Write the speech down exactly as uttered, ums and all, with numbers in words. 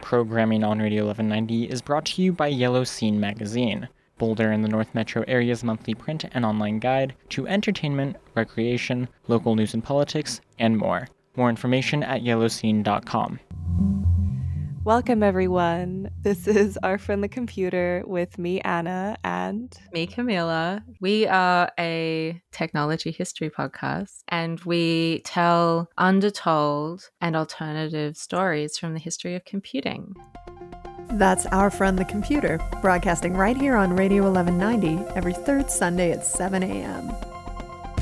Programming on Radio eleven ninety is brought to you by Yellow Scene Magazine, Boulder and the North Metro area's monthly print and online guide to entertainment, recreation, local news and politics, and more. More information at yellow scene dot com. Welcome, everyone. This is Our Friend the Computer with me, Anna, and me, Camila. We are a technology history podcast, and we tell undertold and alternative stories from the history of computing. That's Our Friend the Computer, broadcasting right here on Radio eleven ninety every third Sunday at seven a.m.